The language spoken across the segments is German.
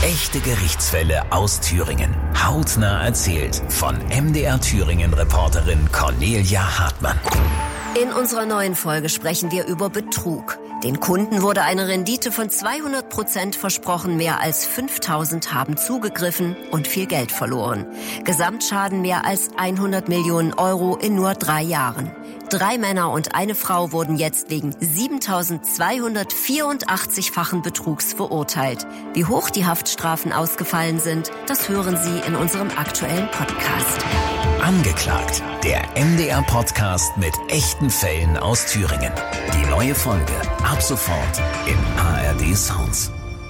Echte Gerichtsfälle aus Thüringen. Hautnah erzählt von MDR Thüringen-Reporterin Cornelia Hartmann. In unserer neuen Folge sprechen wir über Betrug. Den Kunden wurde eine Rendite von 200% versprochen, mehr als 5.000 haben zugegriffen und viel Geld verloren. Gesamtschaden mehr als 100 Millionen Euro in nur 3 Jahren. 3 Männer und eine Frau wurden jetzt wegen 7.284-fachen Betrugs verurteilt. Wie hoch die Haftstrafen ausgefallen sind, das hören Sie in unserem aktuellen Podcast. Angeklagt, der MDR-Podcast mit echten Fällen aus Thüringen. Die neue Folge ab sofort in ARD Sounds.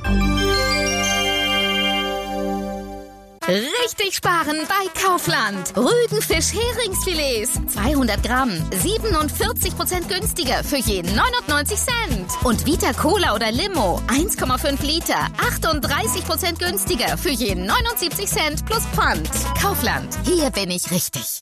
Richtig sparen bei Kaufland. Rügenfisch-Heringsfilets. 200 Gramm. 47% günstiger für je 99 Cent. Und Vita Cola oder Limo. 1,5 Liter. 38% günstiger für je 79 Cent plus Pfand. Kaufland. Hier bin ich richtig.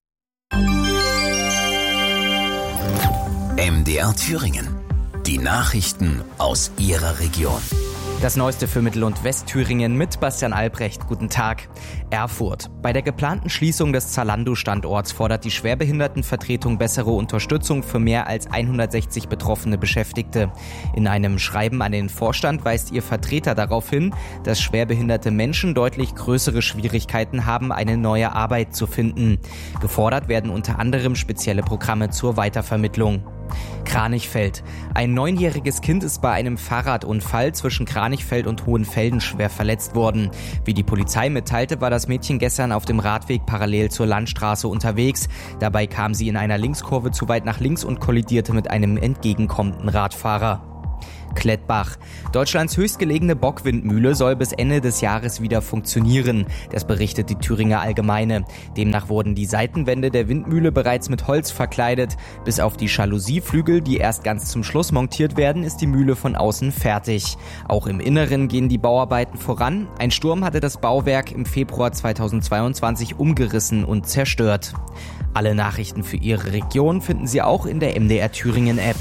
MDR Thüringen. Die Nachrichten aus Ihrer Region. Das Neueste für Mittel- und Westthüringen mit Bastian Albrecht. Guten Tag. Erfurt. Bei der geplanten Schließung des Zalando-Standorts fordert die Schwerbehindertenvertretung bessere Unterstützung für mehr als 160 betroffene Beschäftigte. In einem Schreiben an den Vorstand weist ihr Vertreter darauf hin, dass schwerbehinderte Menschen deutlich größere Schwierigkeiten haben, eine neue Arbeit zu finden. Gefordert werden unter anderem spezielle Programme zur Weitervermittlung. Kranichfeld. Ein 9-jähriges Kind ist bei einem Fahrradunfall zwischen Kranichfeld und Hohenfelden schwer verletzt worden. Wie die Polizei mitteilte, war das Mädchen gestern auf dem Radweg parallel zur Landstraße unterwegs. Dabei kam sie in einer Linkskurve zu weit nach links und kollidierte mit einem entgegenkommenden Radfahrer. Klettbach. Deutschlands höchstgelegene Bockwindmühle soll bis Ende des Jahres wieder funktionieren. Das berichtet die Thüringer Allgemeine. Demnach wurden die Seitenwände der Windmühle bereits mit Holz verkleidet. Bis auf die Jalousieflügel, die erst ganz zum Schluss montiert werden, ist die Mühle von außen fertig. Auch im Inneren gehen die Bauarbeiten voran. Ein Sturm hatte das Bauwerk im Februar 2022 umgerissen und zerstört. Alle Nachrichten für Ihre Region finden Sie auch in der MDR Thüringen App.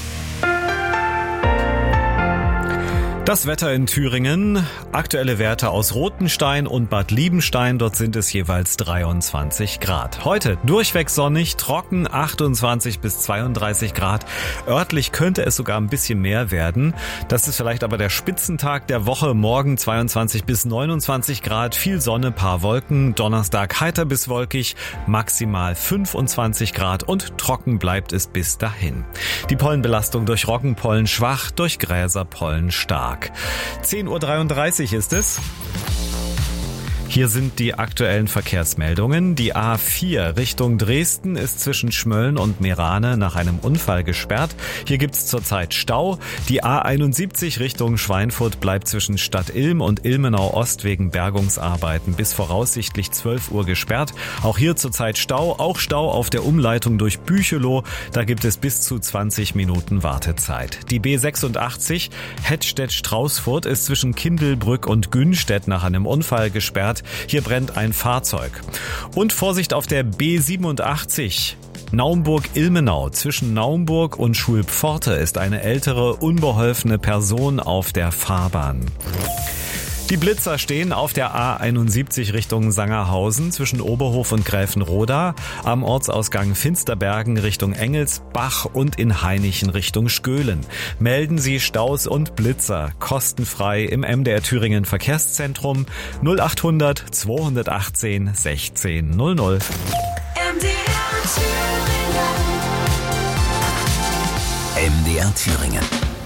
Das Wetter in Thüringen, aktuelle Werte aus Rothenstein und Bad Liebenstein, dort sind es jeweils 23 Grad. Heute durchweg sonnig, trocken, 28 bis 32 Grad. Örtlich könnte es sogar ein bisschen mehr werden. Das ist vielleicht aber der Spitzentag der Woche. Morgen 22 bis 29 Grad, viel Sonne, paar Wolken. Donnerstag heiter bis wolkig, maximal 25 Grad und trocken bleibt es bis dahin. Die Pollenbelastung durch Roggenpollen schwach, durch Gräserpollen stark. 10.33 Uhr ist es. Hier sind die aktuellen Verkehrsmeldungen. Die A4 Richtung Dresden ist zwischen Schmölln und Meerane nach einem Unfall gesperrt. Hier gibt's zurzeit Stau. Die A71 Richtung Schweinfurt bleibt zwischen Stadt Ilm und Ilmenau Ost wegen Bergungsarbeiten bis voraussichtlich 12 Uhr gesperrt. Auch hier zurzeit Stau. Auch Stau auf der Umleitung durch Büchelow. Da gibt es bis zu 20 Minuten Wartezeit. Die B86 Hettstedt-Straußfurt ist zwischen Kindelbrück und Günstedt nach einem Unfall gesperrt. Hier brennt ein Fahrzeug. Und Vorsicht auf der B87. Naumburg-Ilmenau. Zwischen Naumburg und Schulpforte ist eine ältere, unbeholfene Person auf der Fahrbahn. Die Blitzer stehen auf der A71 Richtung Sangerhausen zwischen Oberhof und Gräfenroda, am Ortsausgang Finsterbergen Richtung Engelsbach und in Hainichen Richtung Skölen. Melden Sie Staus und Blitzer kostenfrei im MDR Thüringen Verkehrszentrum 0800 218 16 00. MDR Thüringen.